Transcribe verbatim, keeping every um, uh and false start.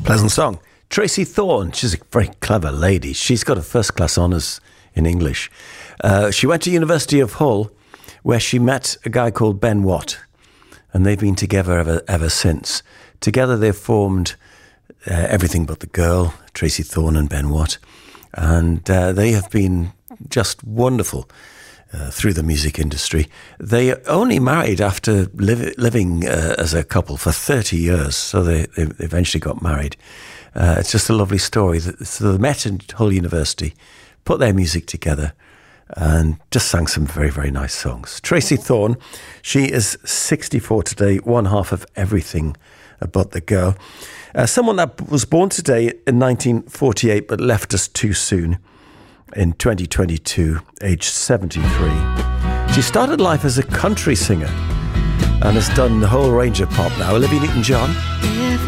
Pleasant song. Tracy Thorn, she's a very clever lady. She's got a first-class honours in English. Uh, she went to University of Hull, where she met a guy called Ben Watt, and they've been together ever, ever since. Together they've formed uh, Everything But the Girl, Tracy Thorn and Ben Watt, and uh, they have been just wonderful uh, through the music industry. They only married after li- living uh, as a couple for thirty years, so they, they eventually got married. Uh, it's just a lovely story. So they met in Hull University, put their music together, and just sang some very, very nice songs. Tracy Thorn, she is sixty-four today, one half of Everything But the Girl. Uh, someone that was born today in nineteen forty-eight but left us too soon in twenty twenty-two, age seventy-three. She started life as a country singer and has done the whole range of pop now. Olivia Newton-John.